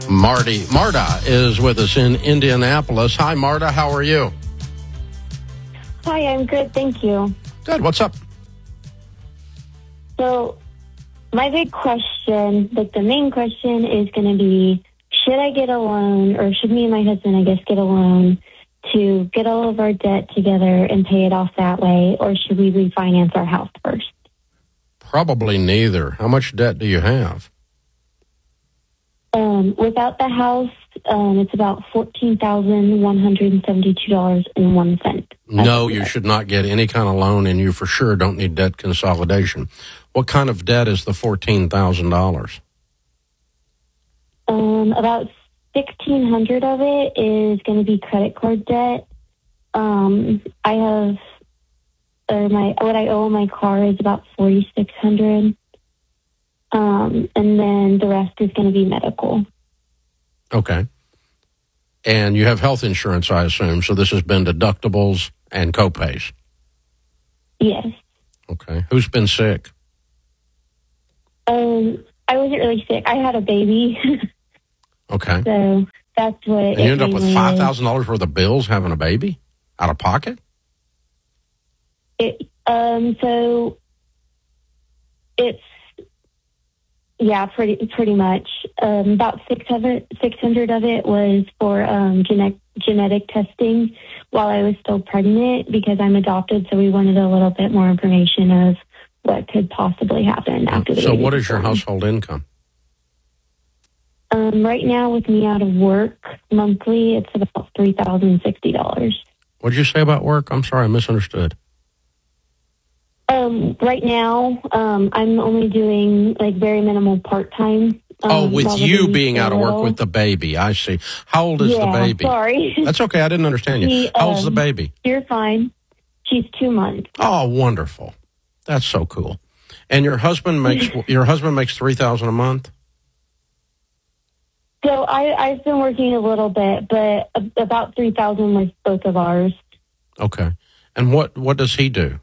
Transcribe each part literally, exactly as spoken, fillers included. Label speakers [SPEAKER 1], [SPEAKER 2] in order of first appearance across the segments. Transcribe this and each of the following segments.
[SPEAKER 1] Marty. Marta is with us in Indianapolis. Hi, Marta. How are you?
[SPEAKER 2] Hi, I'm good. Thank you.
[SPEAKER 1] Good. What's up?
[SPEAKER 2] So my big question, like the main question is going to be, should I get a loan, or should me and my husband, I guess, get a loan to get all of our debt together and pay it off that way, or should we refinance our house first?
[SPEAKER 1] Probably neither. How much debt do you have?
[SPEAKER 2] Um, without the house, um, it's about fourteen thousand one hundred seventy-two dollars and one cent.
[SPEAKER 1] No, you should not get any kind of loan, and you for sure don't need debt consolidation. What kind of debt is the fourteen thousand dollars?
[SPEAKER 2] Um, about sixteen hundred of it is going to be credit card debt. Um, I have, or my what I owe on my car is about forty six hundred. Um, and then the rest is going to be medical.
[SPEAKER 1] Okay. And you have health insurance, I assume, so this has been deductibles and copays.
[SPEAKER 2] Yes.
[SPEAKER 1] Okay. Who's been sick?
[SPEAKER 2] Um, I wasn't really sick. I had a baby.
[SPEAKER 1] Okay.
[SPEAKER 2] So that's what.
[SPEAKER 1] And you end up with five thousand dollars worth of bills having a baby out of pocket?
[SPEAKER 2] It, um, so it's, yeah, pretty pretty much. Um, about six hundred, six hundred of it was for um, genetic genetic testing while I was still pregnant, because I'm adopted, so we wanted a little bit more information of what could possibly happen after the
[SPEAKER 1] So
[SPEAKER 2] baby
[SPEAKER 1] what
[SPEAKER 2] was
[SPEAKER 1] is your
[SPEAKER 2] born.
[SPEAKER 1] household income?
[SPEAKER 2] Um, right now, with me out of work monthly, it's about three thousand sixty dollars.
[SPEAKER 1] What did you say about work? I'm sorry, I misunderstood.
[SPEAKER 2] Um, right now, um, I'm only doing like very minimal part time. Um,
[SPEAKER 1] Oh, with
[SPEAKER 2] while the
[SPEAKER 1] you
[SPEAKER 2] baby's
[SPEAKER 1] being out of work
[SPEAKER 2] little.
[SPEAKER 1] with the baby. I see. How old is
[SPEAKER 2] yeah,
[SPEAKER 1] the baby?
[SPEAKER 2] Sorry.
[SPEAKER 1] That's okay. I didn't understand you.
[SPEAKER 2] She,
[SPEAKER 1] How old's the
[SPEAKER 2] um,
[SPEAKER 1] baby?
[SPEAKER 2] You're fine. She's two months.
[SPEAKER 1] Oh, wonderful. That's so cool. And your husband makes your husband makes three thousand a month?
[SPEAKER 2] So I, I've been working a little bit, but about three thousand with both of ours.
[SPEAKER 1] Okay. And what, what does he do?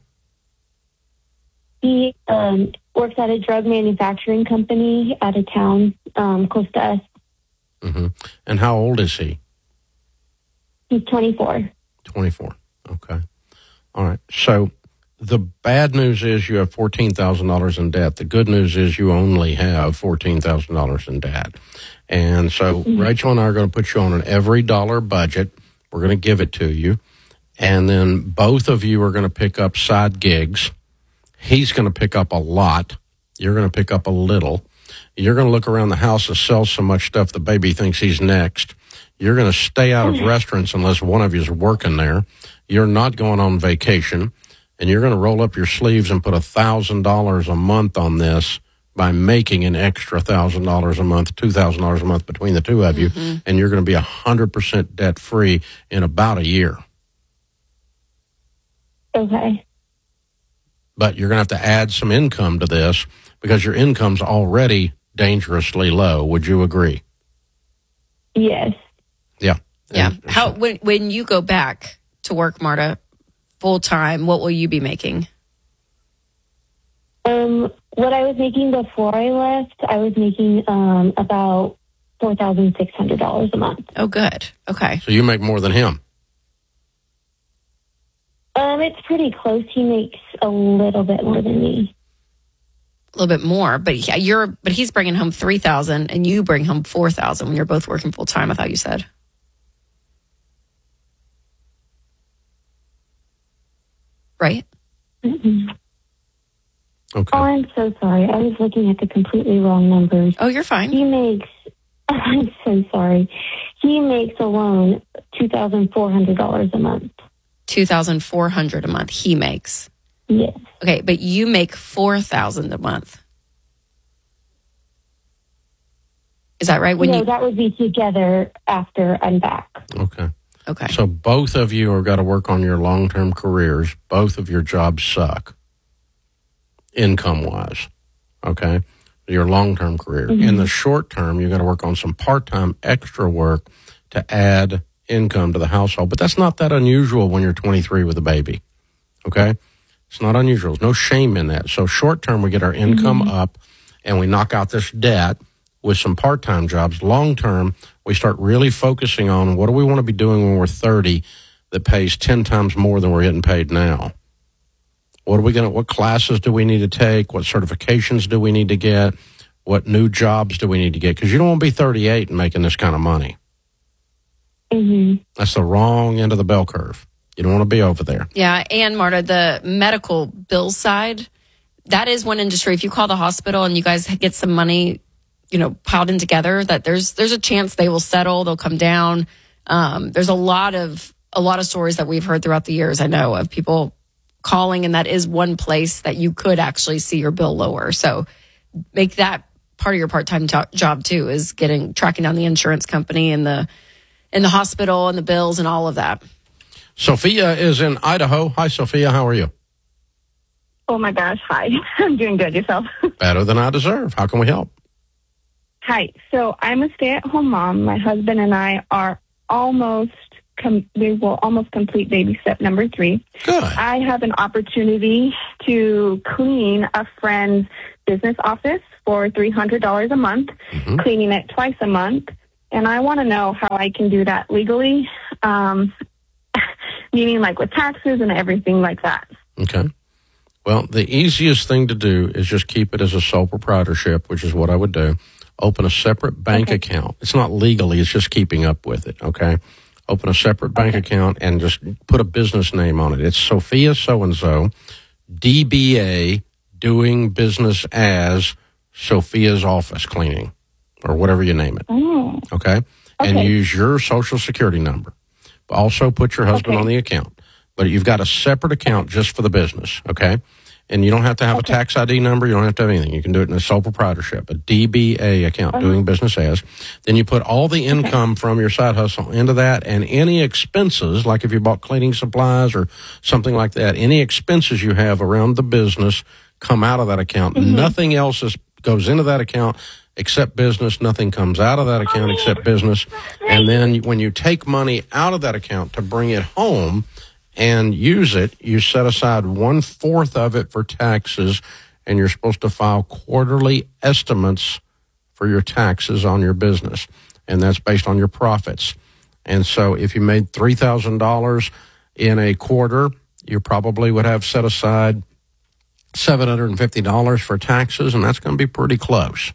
[SPEAKER 2] He um, works at a drug manufacturing company out of town, um, close to us.
[SPEAKER 1] Mm-hmm. And how old is he?
[SPEAKER 2] He's twenty-four.
[SPEAKER 1] twenty-four. Okay. All right. So the bad news is you have fourteen thousand dollars in debt. The good news is you only have fourteen thousand dollars in debt. And so mm-hmm. Rachel and I are going to put you on an every dollar budget. We're going to give it to you. And then both of you are going to pick up side gigs. He's going to pick up a lot. You're going to pick up a little. You're going to look around the house and sell so much stuff the baby thinks he's next. You're going to stay out of restaurants unless one of you is working there. You're not going on vacation. And you're going to roll up your sleeves and put one thousand dollars a month on this by making an extra one thousand dollars a month, two thousand dollars a month between the two of you. Mm-hmm. And you're going to be one hundred percent debt-free in about a year.
[SPEAKER 2] Okay.
[SPEAKER 1] But you're going to have to add some income to this because your income's already dangerously low. Would you agree?
[SPEAKER 2] Yes.
[SPEAKER 1] Yeah.
[SPEAKER 3] Yeah.
[SPEAKER 1] And
[SPEAKER 3] How
[SPEAKER 1] so,
[SPEAKER 3] when when you go back to work, Marta, full time, what will you be making?
[SPEAKER 2] Um, what I was making before I left, I was making um about four thousand six hundred dollars a month.
[SPEAKER 3] Oh, good. Okay.
[SPEAKER 1] so you make more than him.
[SPEAKER 2] Um, it's pretty close. He makes a little bit more than me.
[SPEAKER 3] A little bit more, but yeah, you're but he's bringing home three thousand, and you bring home four thousand when you're both working full time. I thought you said. Right?
[SPEAKER 2] Mm-hmm.
[SPEAKER 1] Okay.
[SPEAKER 2] Oh, I'm so sorry. I was looking at the completely wrong numbers.
[SPEAKER 3] Oh, you're fine.
[SPEAKER 2] He makes, I'm so sorry. He makes alone two thousand four hundred dollars a month.
[SPEAKER 3] two thousand four hundred dollars a month he makes.
[SPEAKER 2] Yes.
[SPEAKER 3] Okay, but you make four thousand dollars a month. Is that right? When
[SPEAKER 2] no,
[SPEAKER 3] you
[SPEAKER 2] that would be together after I'm back.
[SPEAKER 1] Okay.
[SPEAKER 3] Okay.
[SPEAKER 1] So both of you are got to work on your long-term careers. Both of your jobs suck, income-wise, okay? Your long-term career.
[SPEAKER 2] Mm-hmm.
[SPEAKER 1] In the short term, you got to work on some part-time extra work to add income to the household. But that's not that unusual when you're twenty-three with a baby, okay? It's not unusual. There's no shame in that. So short term, we get our income mm-hmm. up and we knock out this debt. with some part-time jobs. Long term, we start really focusing on what do we want to be doing when we're thirty that pays ten times more than we're getting paid now. What are we going to, what classes do we need to take? What certifications do we need to get? What new jobs do we need to get? Because you don't want to be thirty-eight and making this kind of money.
[SPEAKER 2] Mm-hmm.
[SPEAKER 1] That's the wrong end of the bell curve. You don't want to be over there.
[SPEAKER 3] Yeah, and Marta, the medical bill side, that is one industry. If you call the hospital and you guys get some money, you know, piled in together, that there's there's a chance they will settle, they'll come down. Um, there's a lot of a lot of stories that we've heard throughout the years, I know, of people calling, and that is one place that you could actually see your bill lower. So make that part of your part-time to- job too, is getting tracking down the insurance company and the and the hospital and the bills and all of that.
[SPEAKER 1] Sophia is in Idaho. Hi, Sophia. How are you?
[SPEAKER 4] Oh, my gosh. Hi. I'm doing good. Yourself?
[SPEAKER 1] Better than I deserve. How can we help?
[SPEAKER 4] Hi. So I'm a stay-at-home mom. My husband and I are almost, com- we will almost complete baby step number three.
[SPEAKER 1] Good.
[SPEAKER 4] I have an opportunity to clean a friend's business office for three hundred dollars a month,
[SPEAKER 1] Mm-hmm.
[SPEAKER 4] cleaning it twice a month. And I want to know how I can do that legally, um, meaning like with taxes and everything like that.
[SPEAKER 1] Okay. Well, the easiest thing to do is just keep it as a sole proprietorship, which is what I would do. Open a separate bank
[SPEAKER 4] Okay.
[SPEAKER 1] account. It's not legally, it's just keeping up with it, okay? Open a separate bank account and just put a business name on it. It's Sophia so-and-so, D B A, doing business as Sophia's office cleaning, or whatever you name it,
[SPEAKER 4] Oh,
[SPEAKER 1] okay? And
[SPEAKER 4] Okay.
[SPEAKER 1] use your social security number. Also put your husband
[SPEAKER 4] Okay.
[SPEAKER 1] on the account. But you've got a separate account just for the business, okay? And you don't have to have
[SPEAKER 4] Okay.
[SPEAKER 1] a tax I D number. You don't have to have anything. You can do it in a sole proprietorship, a D B A account, doing business as. Then you put all the income from your side hustle into that, and any expenses, like if you bought cleaning supplies or something like that, any expenses you have around the business come out of that account. Nothing else is, goes into that account except business. Nothing comes out of that account except business. And then when you take money out of that account to bring it home and use it, you set aside one fourth of it for taxes, and you're supposed to file quarterly estimates for your taxes on your business. And that's based on your profits. And so if you made three thousand dollars in a quarter, you probably would have set aside seven hundred fifty dollars for taxes, and that's going to be pretty close.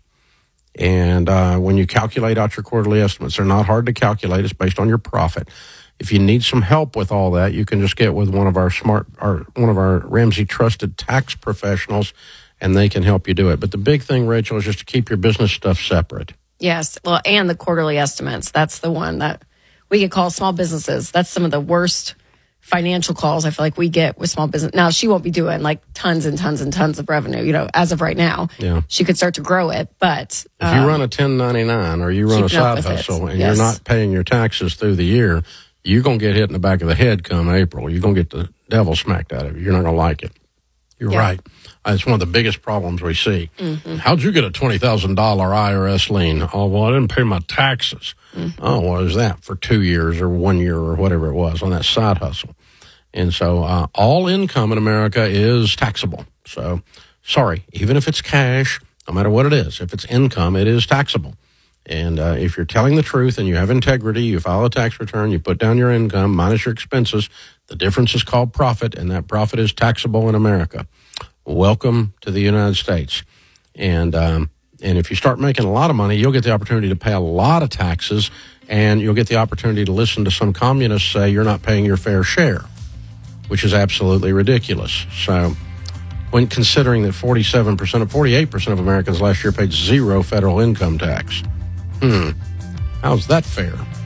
[SPEAKER 1] And uh, when you calculate out your quarterly estimates, they're not hard to calculate. It's based on your profit. If you need some help with all that, you can just get with one of our smart, our one of our Ramsey trusted tax professionals, and they can help you do it. But the big thing, Rachel, is just to keep your business stuff separate.
[SPEAKER 3] Yes. Well, and the quarterly estimates. That's the one that we get call small businesses. That's some of the worst financial calls I feel like we get with small business. Now, she won't be doing like tons and tons and tons of revenue, you know, as of right now.
[SPEAKER 1] Yeah.
[SPEAKER 3] She could start to grow it, but
[SPEAKER 1] If
[SPEAKER 3] um,
[SPEAKER 1] you run a ten ninety-nine or you run a
[SPEAKER 3] keeping up
[SPEAKER 1] side
[SPEAKER 3] with it.
[SPEAKER 1] hustle and
[SPEAKER 3] Yes.
[SPEAKER 1] you're not paying your taxes through the year, you're going to get hit in the back of the head come April. You're going to get the devil smacked out of you. You're not going to like it. You're
[SPEAKER 3] Yeah.
[SPEAKER 1] right. Uh, It's one of the biggest problems we see.
[SPEAKER 3] Mm-hmm.
[SPEAKER 1] How'd you get a twenty thousand dollars I R S lien? Oh, well, I didn't pay my taxes.
[SPEAKER 3] Mm-hmm.
[SPEAKER 1] Oh, what is that? For two years or one year or whatever it was on that side hustle. And so uh, all income in America is taxable. So, sorry, even if it's cash, no matter what it is, if it's income, it is taxable. And uh, if you're telling the truth and you have integrity, you file a tax return, you put down your income minus your expenses, the difference is called profit, and that profit is taxable in America. Welcome to the United States. And um, and if you start making a lot of money, you'll get the opportunity to pay a lot of taxes, and you'll get the opportunity to listen to some communists say you're not paying your fair share, which is absolutely ridiculous. So when considering that forty-seven percent of forty-eight percent of Americans last year paid zero federal income tax, hmm, how's that fair?